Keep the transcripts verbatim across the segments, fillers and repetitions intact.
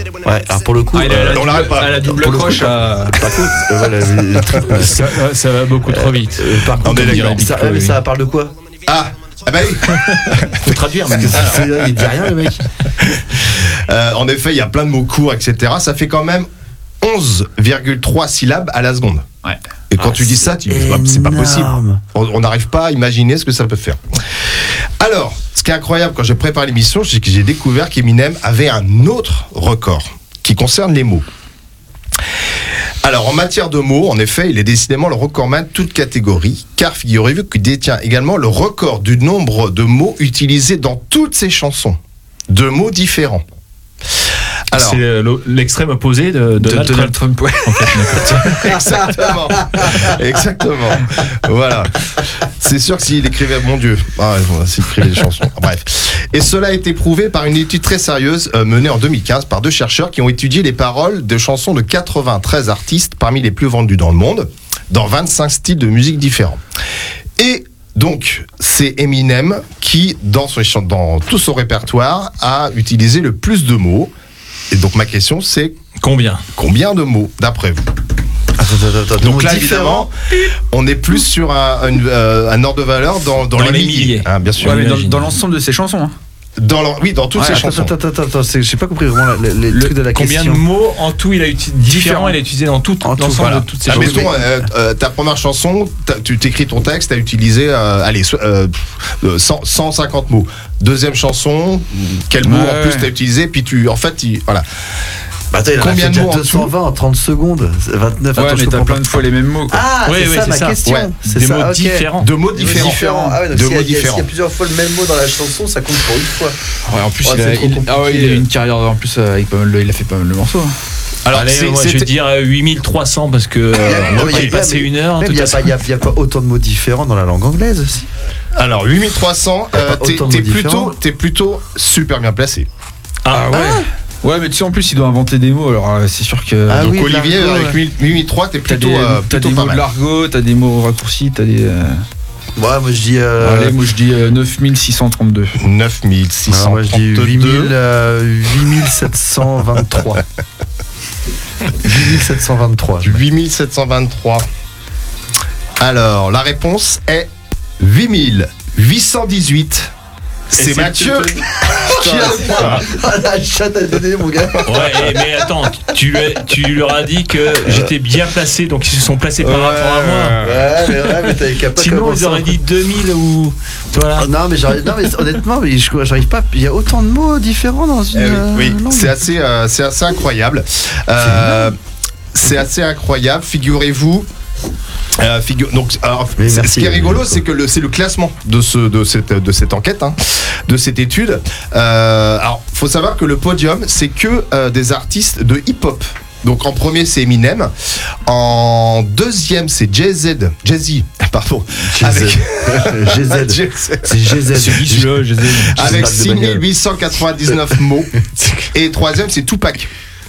Ouais, alors pour le coup, ah, il a euh, la on l'arrête pas. À la double croche, à... par contre, euh, voilà, le truc, euh, ça, ça va beaucoup trop vite. euh, par On contre, est on d'accord. dirait- ça, ouais, mais ça parle de quoi? Ah, ah bah oui. Faut traduire. Parce que ça fait- il dit rien le mec. Euh, en effet, il y a plein de mots courts, et cetera. Ça fait quand même onze virgule trois syllabes à la seconde. Ouais. Et quand Ah, tu dis ça, tu dis c'est pas- c'est pas possible. énorme. On n'arrive pas à imaginer ce que ça peut faire. Alors, ce qui est incroyable quand j'ai préparé l'émission, c'est que j'ai découvert qu'Eminem avait un autre record qui concerne les mots. Alors, en matière de mots, en effet, il est décidément le recordman de toute catégorie, car figurez-vous qu'il détient également le record du nombre de mots utilisés dans toutes ses chansons, de mots différents. Alors, C'est le- l'extrême opposé de, de Donald, Donald Trump. Trump, ouais. En fait, exactement, exactement. Voilà. C'est sûr que s'il écrivait, mon Dieu, ah, s'il écrivait des chansons. Bref. Et cela a été prouvé par une étude très sérieuse euh, menée en deux mille quinze par deux chercheurs qui ont étudié les paroles de chansons de quatre-vingt-treize artistes parmi les plus vendus dans le monde, dans vingt-cinq styles de musique différents. Et donc, c'est Eminem qui, dans, son, dans tout son répertoire, a utilisé le plus de mots. Et donc, ma question, c'est combien combien de mots, d'après vous? Attends, attends, attends. Donc mots là, différents. évidemment, on est plus sur un, un, euh, un ordre de valeur dans, dans, Dans les, les milliers. milliers. Hein, bien sûr. Ouais, mais dans, Imagine. dans l'ensemble de ses chansons. Hein. Dans le- oui, dans toutes Ouais, ces attends, chansons. attends, attends, attends, c'est- j'ai pas compris vraiment la- les, les Le- trucs de la combien question. de mots en tout il a utilisé différents, il a utilisé dans tout En tout, l'ensemble Voilà. de toutes ces chansons. Admettons, euh, euh, ta première chanson, t'as- tu t'écris ton texte, tu as utilisé euh, allez, so- euh, euh, cent, cent cinquante mots. Deuxième chanson, quel mot Ouais, en plus ouais. tu as utilisé, puis tu, en fait, il- voilà. Bah, attends, il en a Combien fait de déjà mots en deux cent vingt en trente secondes. C'est vingt-neuf. Ouais, attends, je mais t'as comprends plein pas. de fois les mêmes mots. Quoi. Ah, Oui, c'est oui, ça c'est ma ça. question. Ouais. C'est Des ça, mots ok. différents. Deux mots Des mots différents. différents. Ah ouais, donc Deux s'il y a- mots s'il y a différents. plusieurs fois le même mot dans la chanson, ça compte pour une fois. Ouais, en plus, Ouais, il, a, c'est trop il- ah ouais, il a compliqué. eu une carrière en plus euh, avec pas mal de- il a fait pas mal de morceaux. hein. Alors, Allez, c'est- moi, je vais c'était- dire euh, huit mille trois cents parce que euh, on Non, va mais pas y y a- passer mais- une heure. Même tout il n'y a, ça. pas- il y a- il y a pas autant de mots différents dans la langue anglaise aussi. Alors, huit mille trois cents, euh, pas t'es, autant de t'es mots différents. plutôt, t'es plutôt super bien placé. Ah ouais. Ouais, mais tu sais, en plus, il doit inventer des mots, alors euh, c'est sûr que. Ah Donc, oui, de Olivier, l'argot, avec ouais. huit mille trois, t'es T'as plutôt, des, euh, t'as plutôt des pas mots de mal. l'argot, t'as des mots raccourcis, t'as des. euh, Ouais, moi je dis. Euh... Allez, moi je dis euh, neuf mille six cent trente-deux. neuf mille six alors, cent moi je dis huit mille, trente-deux. euh, huit mille sept cent vingt-trois. huit mille sept cent vingt-trois. huit mille sept cent vingt-trois. Alors, la réponse est huit mille huit cent dix-huit. C'est c'est Mathieu le- qui a le point. Ah la chatte à donner mon gars. Ouais, mais attends, tu, lui- tu leur as dit que j'étais bien placé, donc ils se sont placés par rapport à moi. Ouais, mais ouais, mais t'avais qu'à pas Sinon, commencer ils auraient en- dit deux mille ou. Voilà. Oh, non mais j'arrive, non mais honnêtement mais je- j'arrive pas. Il y a autant de mots différents dans une Eh oui, euh, oui, langue. c'est assez, euh, c'est assez incroyable. Euh, c'est assez incroyable. Figurez-vous. Euh, figure, donc, alors, Oui, c'est- merci, ce qui est rigolo, Nico. c'est que le, c'est le classement de, ce, de, cette, de cette enquête, hein, de cette étude. Euh, alors, faut savoir que le podium, c'est que euh, des artistes de hip-hop. Donc, en premier, c'est Eminem. En deuxième, c'est Jay-Z. Jay-Z, pardon. G Z. Avec, G Z. Jay-Z. C'est G Z. Celui-là, je les ai- Avec G Z de six mille bagnole. huit cent quatre-vingt-dix-neuf mots. Et troisième, c'est Tupac.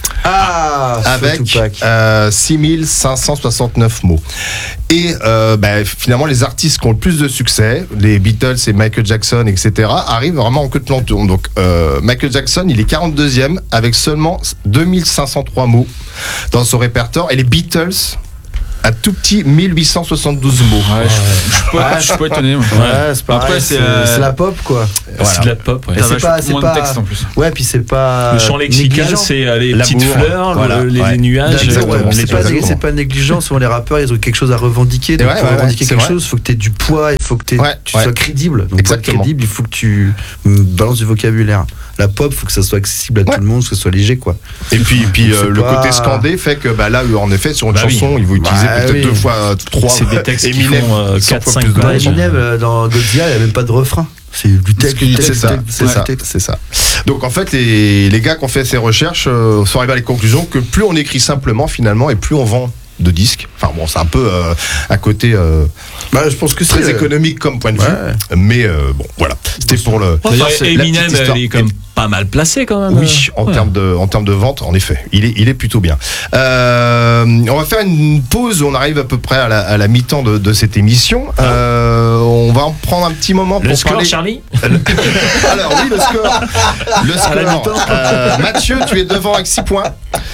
Ah, Avec Tupac. euh, six mille cinq cent soixante-neuf mots. Et euh, bah, finalement, les artistes qui ont le plus de succès, les Beatles et Michael Jackson, et cetera, arrivent vraiment en queue de peloton. Donc, euh, Michael Jackson, il est quarante-deuxième avec seulement deux mille cinq cent trois mots dans son répertoire. Et les Beatles, un tout petit mille huit cent soixante-douze mots. Ouais, je, je suis pas, je suis pas étonné. moi. Ouais, c'est pareil, Après, c'est c'est, euh, c'est la pop quoi. C'est de la pop. ouais. Et T'as c'est vachement pas- c'est moins pas- de texte en plus. Ouais, puis c'est pas Le champ lexical, négligeant. c'est euh, les L'amour, petites fleurs, le- voilà, les, ouais. les nuages. Exactement. euh, Ouais, c'est les- pas, exactement. c'est pas négligent. Souvent les rappeurs ils ont quelque chose à revendiquer. Donc Ouais, pour ouais, revendiquer ouais, quelque c'est chose, il faut que tu aies du poids, il faut que t'aies- Ouais, tu ouais. sois crédible. Donc pour être Exactement. crédible, il faut que tu mm, balances du vocabulaire. La pop, il faut que ça soit accessible à Ouais. tout le monde, que ce soit léger quoi. Et puis, puis Donc, euh, c'est le pas- côté scandé fait que bah, là, en effet, sur une Bah oui. chanson, il faut utiliser Bah peut-être oui. deux fois euh, trois. C'est des textes qui Eminem, font, euh, cent quatre, fois cinq plus de pages. mots. Eminem euh, dans Godzilla, il n'y a même pas de refrain. C'est du texte, que du du texte, C'est ça, du texte, c'est du ça, texte. c'est ça. Donc en fait, les, les gars qui ont fait ces recherches euh, sont arrivés à la conclusion que plus on écrit simplement finalement et plus on vend de disques. Enfin bon, c'est un peu euh, un côté euh, Bah, je pense que très économique comme point de vue. Ouais. Mais euh, bon, voilà. C'était pour le. D'ailleurs, Enfin, c'est la Eminem, petite histoire. il est comme pas pas mal placé quand même. Oui, en Ouais. termes de, en termes de vente, en effet, il est, il est plutôt bien. Euh, on va faire une pause. On arrive à peu près à la, à la mi-temps de, de cette émission. Euh, on va en prendre un petit moment pour Le score, parler. Charlie. Alors oui, le score. Le score. Euh, Mathieu, tu es devant avec six points.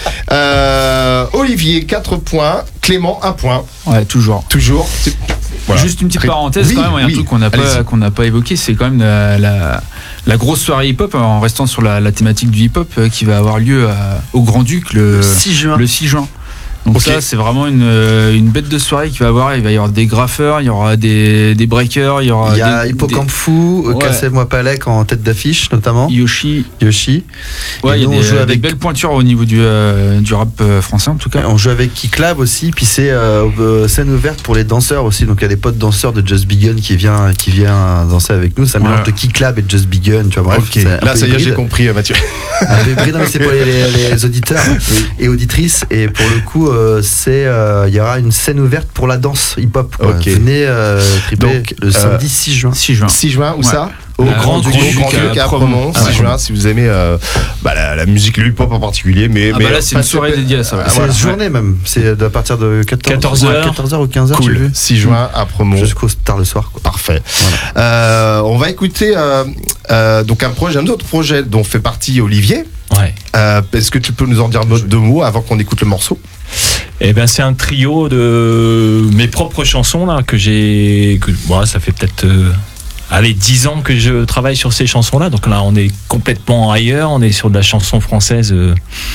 Euh, Olivier, quatre points. Clément, un point. Ouais, toujours. Toujours. C'est- voilà. Juste une petite Très- parenthèse Oui, quand même, il y a oui, un truc qu'on n'a allez-y. pas qu'on n'a pas évoqué, c'est quand même la, la, la grosse soirée hip-hop, en restant sur la, la thématique du hip-hop, euh, qui va avoir lieu à- au Grand-Duc le, six juin. le six juin. Donc Ok. ça, c'est vraiment une, euh, une bête de soirée qui va avoir. Il va y avoir des graffeurs, il y aura des, des breakers, il y aura Il y a des, Hippocampe Fou, Ouais. Cassez-moi Palek en tête d'affiche notamment. des Yoshi. Yoshi. Ouais, Et il y a nous, des, on joue des avec- belles pointures au niveau du, euh, du rap euh, français en tout cas. On joue avec Kiklab aussi, puis c'est euh, euh, scène ouverte pour les danseurs aussi. Donc il y a des potes danseurs de Just Begun qui vient qui vient danser avec nous. C'est un Ouais. mélange de Kiklab et de Just Begun, tu vois. Bref, Ok. c'est un Là, peu ça y est, hybride. j'ai compris, euh, Mathieu. Un peu hybride, mais c'est pour les, les- les auditeurs et auditrices. Et pour le coup, euh, c'est euh, il y aura une scène ouverte pour la danse hip-hop. quoi. Ok. Venez euh, triper Donc, le euh, samedi six juin. six juin. six juin, où Ouais. ça Au Au Grand Grand Duc Duc, Grand à Duc à Promont. Promont, Ah ouais. six juin, si vous aimez euh, bah, la, la musique, le hip-hop en particulier. Mais, Ah mais bah là, c'est pas une soirée de- dédiée à ça. ouais. Ah, C'est voilà. la journée même. C'est à partir de quatorze quatorze heures. quatorze heures ou quinze heures. j'ai Cool, vu. six juin à Promont. Jusqu'au tard le soir. Quoi. Parfait. Euh, on va écouter euh, euh, donc un projet, un autre projet dont fait partie Olivier. Ouais. Euh, Est-ce que tu peux nous en dire deux mots avant qu'on écoute le morceau? Eh ben c'est un trio de mes propres chansons là que j'ai que bon, ça fait peut-être euh, allez dix ans que je travaille sur ces chansons là. Donc là on est complètement ailleurs, on est sur de la chanson française euh,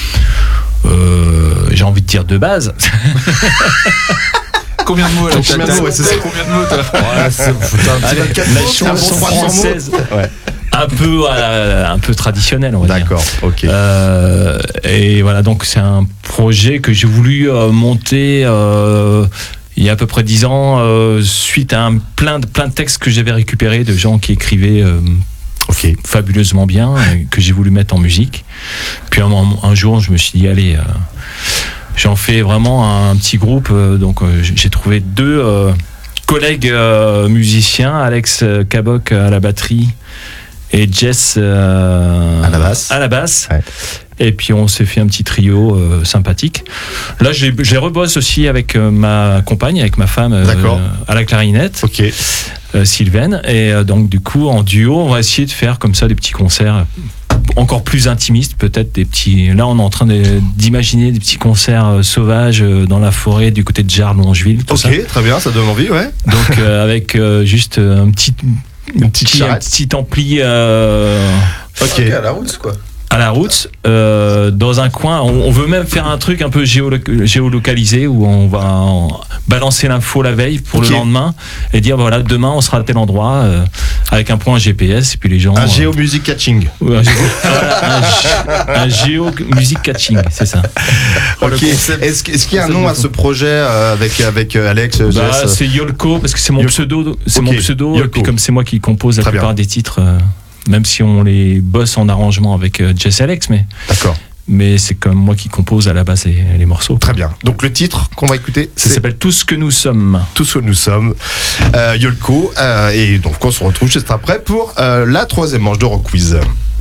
euh, j'ai envie de dire de base. Combien de mots là Combien de mots, ouais, c'est ça. Combien de mots toi Ouais, c'est Allez, la chanson française un peu euh, un peu traditionnelle on va dire. D'accord, ok. Euh, et voilà, donc c'est un projet que j'ai voulu euh, monter euh, il y a à peu près dix ans euh, suite à un plein de plein de textes que j'avais récupérés de gens qui écrivaient euh, Ok. fabuleusement bien, euh, que j'ai voulu mettre en musique. Puis un, un jour, je me suis dit allez, euh, j'en fais vraiment un petit groupe. euh, donc euh, j'ai trouvé deux euh, collègues euh, musiciens, Alex Cabok à la batterie et Jess euh, À la basse. À la basse. Ouais. Et puis on s'est fait un petit trio euh, sympathique. Là, je les, je les rebosse aussi avec euh, ma compagne, avec ma femme euh, D'accord. à la clarinette, Ok. euh, Sylvaine. Et euh, donc du coup, en duo, on va essayer de faire comme ça des petits concerts encore plus intimistes, peut-être des petits. Là, on est en train de- d'imaginer des petits concerts euh, sauvages euh, dans la forêt du côté de Jarre-Longeville, tout Ok, ça. très bien, ça donne envie, ouais. Donc euh, avec euh, juste euh, un petit Une petite petit, un charrette. petit ampli euh, Ok. à la route quoi. à la route, euh, dans un coin. On, on veut même faire un truc un peu géolo- géolocalisé où on va en- balancer l'info la veille pour Ok. le lendemain et dire voilà, demain on sera à tel endroit euh, avec un point G P S et puis les gens. Un euh, géo music catching. ouais, un géo, voilà, un gé- un géo music catching, c'est ça. Ok. Est-ce que- est-ce qu'il y a un nom à ce projet euh, avec avec euh, Alex, Bah, Jess c'est Yolko parce que c'est mon Yolko. pseudo, c'est Ok, mon pseudo. Yolko. Et puis comme c'est moi qui compose la Très plupart bien. des titres, euh, même si on les bosse en arrangement avec euh, Jess et Alex, mais D'accord. mais c'est comme moi qui compose à la base les, les morceaux. Très bien. Donc le titre qu'on va écouter, Ça c'est s'appelle Tout ce que nous sommes. Tout ce que nous sommes. Euh, Yolko. Euh, et donc on se retrouve juste après pour euh, la troisième manche de Rock Quiz.